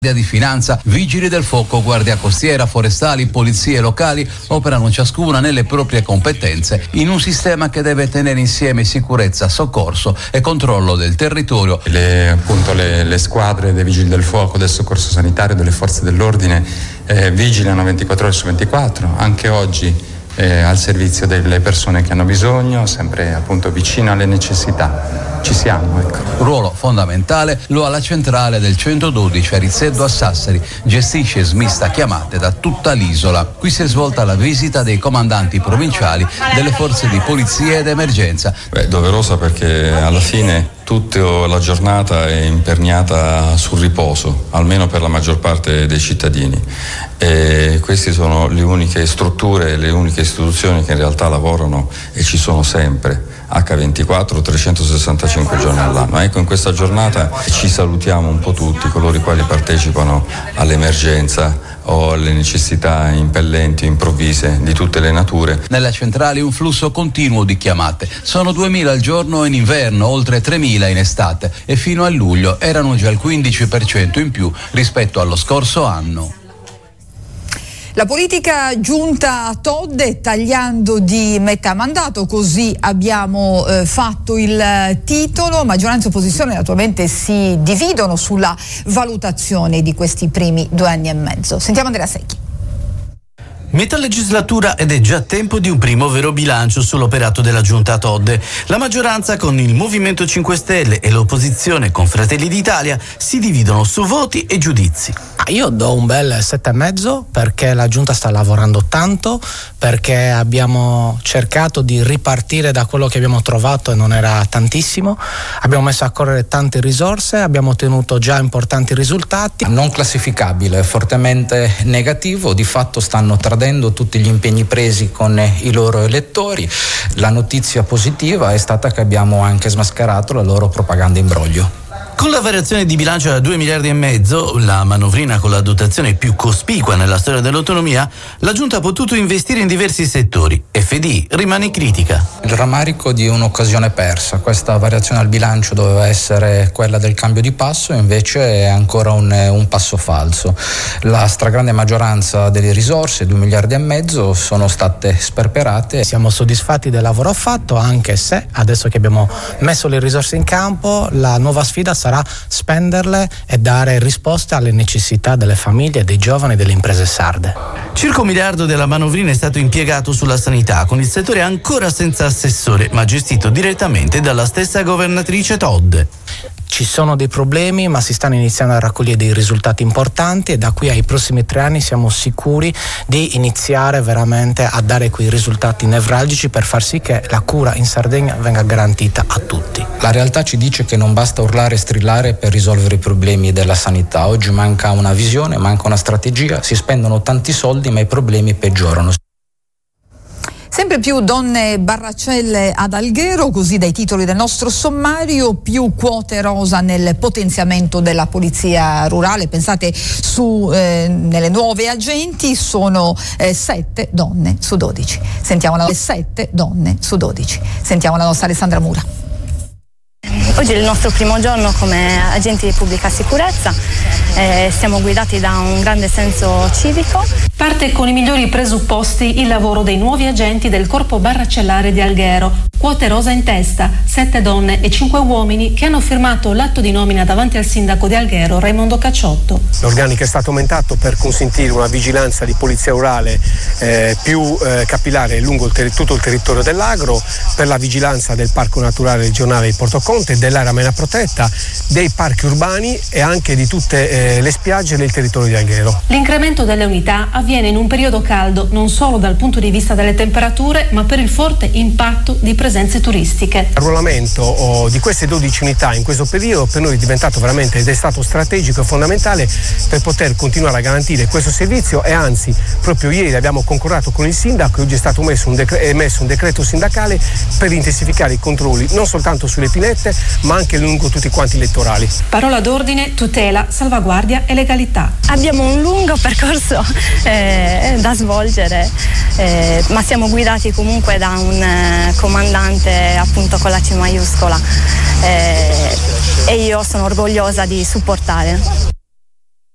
di Finanza, Vigili del Fuoco, Guardia Costiera, Forestali, polizie locali operano ciascuna nelle proprie competenze in un sistema che deve tenere insieme sicurezza, soccorso e controllo del territorio. Le squadre dei Vigili del Fuoco, del Soccorso Sanitario, delle Forze dell'Ordine vigilano 24 ore su 24, anche oggi al servizio delle persone che hanno bisogno, sempre appunto vicino alle necessità. Ci siamo, ecco. Ruolo fondamentale lo ha la centrale del 112 a Rizzedo a Sassari, gestisce smista chiamate da tutta l'isola. Qui si è svolta la visita dei comandanti provinciali delle forze di polizia ed emergenza. Doverosa perché alla fine tutta la giornata è imperniata sul riposo, almeno per la maggior parte dei cittadini. E queste sono le uniche strutture, le uniche istituzioni che in realtà lavorano e ci sono sempre, H24, 365 giorni all'anno. Ecco, in questa giornata ci salutiamo un po' tutti, coloro i quali partecipano all'emergenza o alle necessità impellenti, improvvise di tutte le nature. Nella centrale un flusso continuo di chiamate. Sono 2.000 al giorno in inverno, oltre 3.000 in estate e fino a luglio erano già il 15% in più rispetto allo scorso anno. La politica giunta Todde tagliando di metà mandato, così abbiamo fatto il titolo. Maggioranza e opposizione naturalmente si dividono sulla valutazione di questi primi 2 anni e mezzo. Sentiamo Andrea Secchi. Metà legislatura ed è già tempo di un primo vero bilancio sull'operato della giunta Todde. La maggioranza con il Movimento 5 Stelle e l'opposizione con Fratelli d'Italia si dividono su voti e giudizi. Io do un bel 7,5 perché la giunta sta lavorando tanto, perché abbiamo cercato di ripartire da quello che abbiamo trovato e non era tantissimo, abbiamo messo a correre tante risorse, abbiamo ottenuto già importanti risultati. Non classificabile, fortemente negativo, di fatto stanno tradendo tutti gli impegni presi con i loro elettori. La notizia positiva è stata che abbiamo anche smascherato la loro propaganda imbroglio. Con la variazione di bilancio da 2,5 miliardi, la manovrina con la dotazione più cospicua nella storia dell'autonomia, la Giunta ha potuto investire in diversi settori. FDI rimane critica. Il rammarico di un'occasione persa. Questa variazione al bilancio doveva essere quella del cambio di passo, invece è ancora un passo falso. La stragrande maggioranza delle risorse, 2,5 miliardi, sono state sperperate. Siamo soddisfatti del lavoro fatto, anche se adesso che abbiamo messo le risorse in campo, la nuova sfida sarà spenderle e dare risposte alle necessità delle famiglie, dei giovani e delle imprese sarde. Circa 1 miliardo della manovrina è stato impiegato sulla sanità, con il settore ancora senza assessore, ma gestito direttamente dalla stessa governatrice Todde. Ci sono dei problemi, ma si stanno iniziando a raccogliere dei risultati importanti e da qui ai prossimi 3 anni siamo sicuri di iniziare veramente a dare quei risultati nevralgici per far sì che la cura in Sardegna venga garantita a tutti. La realtà ci dice che non basta urlare e strillare per risolvere i problemi della sanità. Oggi manca una visione, manca una strategia, si spendono tanti soldi ma i problemi peggiorano. Sempre più donne barracelle ad Alghero, così dai titoli del nostro sommario, più quote rosa nel potenziamento della polizia rurale. Pensate nelle nuove agenti sono 7 donne su 12. Sentiamo la 7 donne su 12. Sentiamo la nostra Alessandra Mura. Oggi è il nostro primo giorno come agenti di pubblica sicurezza, siamo guidati da un grande senso civico. Parte con i migliori presupposti il lavoro dei nuovi agenti del corpo barracellare di Alghero. Quote rosa in testa, 7 donne e 5 uomini che hanno firmato l'atto di nomina davanti al sindaco di Alghero, Raimondo Cacciotto. L'organico è stato aumentato per consentire una vigilanza di polizia rurale più capillare lungo tutto il territorio dell'Agro, per la vigilanza del Parco Naturale Regionale di Porto Conte, dell'area marina protetta, dei parchi urbani e anche di tutte le spiagge del territorio di Alghero. L'incremento delle unità avviene in un periodo caldo non solo dal punto di vista delle temperature, ma per il forte impatto di presenze turistiche. L'arruolamento di queste 12 unità in questo periodo per noi è diventato veramente ed è stato strategico e fondamentale per poter continuare a garantire questo servizio, e anzi proprio ieri abbiamo concordato con il sindaco e oggi è stato emesso un decreto sindacale per intensificare i controlli non soltanto sulle pinette ma anche lungo tutti quanti i lettorali. Parola d'ordine: tutela, salvaguardia e legalità. Abbiamo un lungo percorso da svolgere, ma siamo guidati comunque da un comandante appunto con la C maiuscola, e io sono orgogliosa di supportare.